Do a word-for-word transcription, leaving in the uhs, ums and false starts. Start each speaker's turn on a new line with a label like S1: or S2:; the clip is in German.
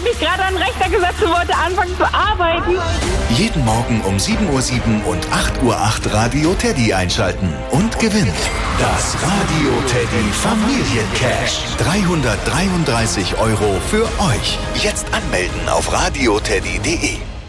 S1: habe mich gerade an den Rechner gesetzt und wollte anfangen zu arbeiten.
S2: Jeden Morgen um sieben Uhr sieben und acht Uhr acht Radio Teddy einschalten und gewinnen. Das Radio Teddy Familiencash. dreihundertdreiunddreißig Euro für euch. Jetzt anmelden auf radioteddy punkt de.